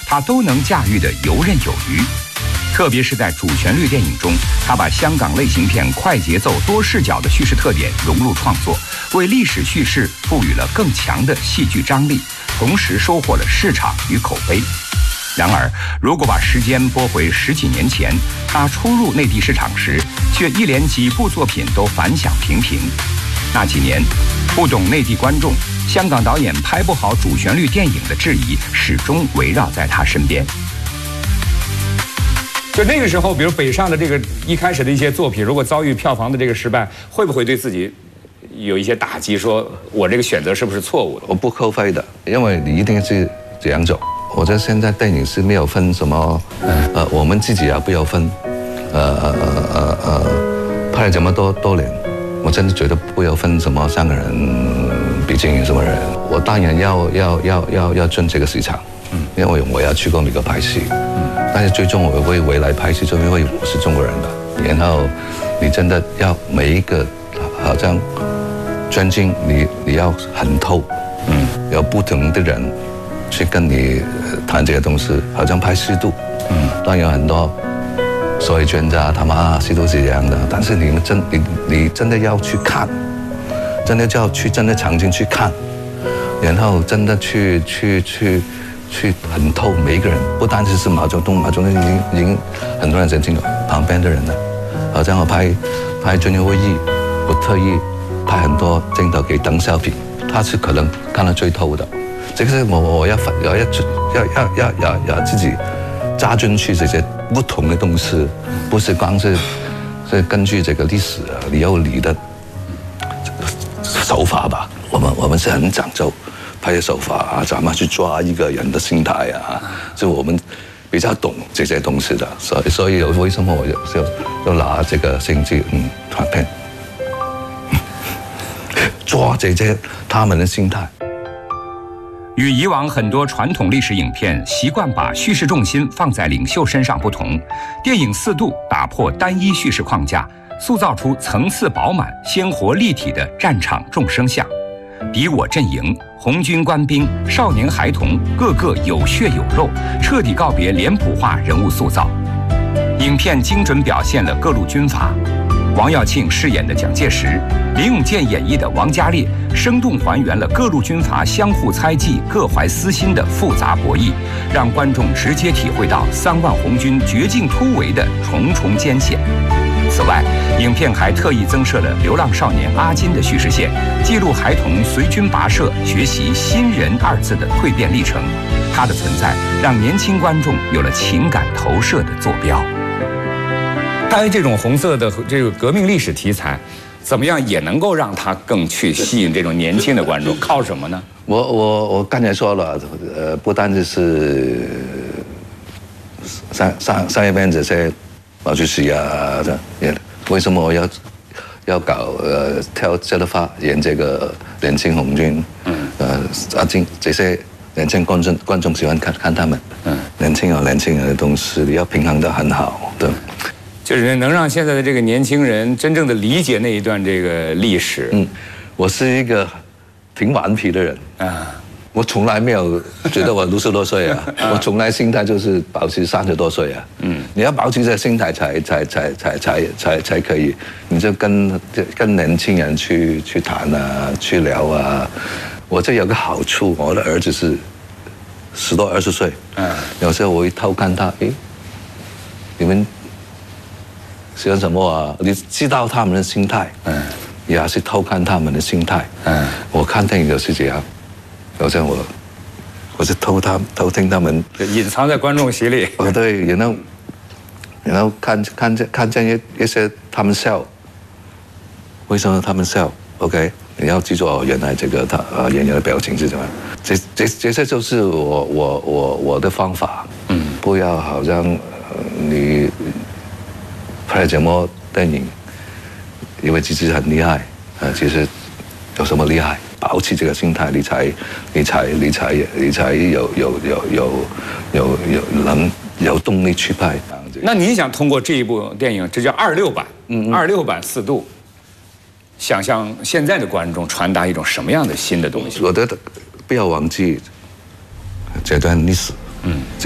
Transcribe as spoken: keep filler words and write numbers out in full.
他都能驾驭得游刃有余。特别是在主旋律电影中，他把香港类型片快节奏、多视角的叙事特点融入创作，为历史叙事赋予了更强的戏剧张力，同时收获了市场与口碑。然而，如果把时间拨回十几年前，他初入内地市场时，却一连几部作品都反响平平。那几年，不懂内地观众、香港导演拍不好主旋律电影的质疑，始终围绕在他身边。就那个时候，比如北上的这个一开始的一些作品，如果遭遇票房的这个失败，会不会对自己有一些打击？说我这个选择是不是错误的？ 我不后悔的，因为你一定是这样走。我觉得现在电影是没有分什么，呃，我们自己也不要分，呃呃呃呃，拍了这么多多年，我真的觉得不要分什么香港人、北京人什么人，我当然要要要要要进这个市场，嗯，因为我要去过美国拍戏，嗯，但是最终我会回来拍戏，就因为我是中国人的，然后你真的要每一个好像专精，你你要很透，嗯，有不同的人去跟你谈这个东西，好像拍湿度，嗯，当然有很多所谓专家他们啊湿度是这样的，但是你们真你你真的要去看，真的就要去真的场景去看，然后真的去去去去很透每一个人，不单只是马中东，马中东已经已经很多人认清楚旁边的人了，好像我拍拍专业会议，我特意拍很多镜头给邓小平，他是可能看得最透的。这个是我我要要要要要要要要自己扎进去这些不同的东西，不是光是是根据这个历史啊，你有你的手法吧。我们我们是很讲究拍的手法啊，怎么去抓一个人的心态啊，就我们比较懂这些东西的，所以所以为什么我就就拿这个星际嗯短片抓这些他们的心态。 与以往很多传统历史影片习惯把叙事重心放在领袖身上不同，电影四度打破单一叙事框架，塑造出层次饱满、鲜活立体的战场众生相。敌我阵营、红军官兵、少年孩童，个个有血有肉，彻底告别脸谱化人物塑造。影片精准表现了各路军阀。王耀庆饰演的蒋介石，林永健演绎的王家烈，生动还原了各路军阀相互猜忌、各怀私心的复杂博弈，让观众直接体会到三万红军绝境突围的重重艰险。此外，影片还特意增设了流浪少年阿金的叙事线，记录孩童随军跋涉、学习“新人”二字的蜕变历程。它的存在让年轻观众有了情感投射的坐标。拍这种红色的这个革命历史题材，怎么样也能够让它更去吸引这种年轻的观众？靠什么呢？ 我我我刚才说了，呃，不单只是商商商业片这些毛主席啊，也为什么我要要搞呃跳这个发演这个年轻红军？嗯，呃，阿金这些年轻观众观众喜欢看看他们，嗯，年轻有年轻人的东西，你要平衡得很好，对。 就是能让现在的这个年轻人真正的理解那一段这个历史。 嗯，我是一个挺顽皮的人啊，我从来没有觉得我六十多岁啊，我从来心态就是保持三十多岁啊。嗯，你要保持这心态才才才才才才才可以，你就跟跟年轻人去去谈啊，去聊啊。我这有个好处，我的儿子是十多二十岁，嗯，有时候我会偷看他，诶，你们喜欢什么啊？你知道他们的心态，嗯，也是偷看他们的心态，嗯。我看电影就是这样，好像我，我是偷他偷听他们， 隐藏在观众席里。 哦，对，然后，然后看看见看见一一些他们笑，为什么他们笑 ？OK， 你要记住哦，原来这个他呃演员的表情是怎么样？这这这些就是我我我我的方法，嗯，不要好像、呃、你。拍了这么电影，以为自己很厉害，呃，其实有什么厉害？保持这个心态，你才，你才，你才，你才有有有有有有能有动力去拍。 那你想通过这一部电影，这叫二六版，嗯，二六版四度，想向现在的观众传达一种什么样的新的东西？ 我觉得不要忘记这段历史，嗯。